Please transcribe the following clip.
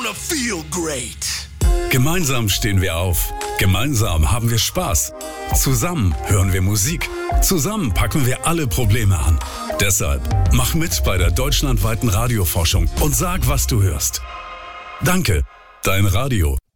gonna feel great. Gemeinsam stehen wir auf. Gemeinsam haben wir Spaß. Zusammen hören wir Musik. Zusammen packen wir alle Probleme an. Deshalb mach mit bei der deutschlandweiten Radioforschung und sag, was du hörst. Danke, dein Radio.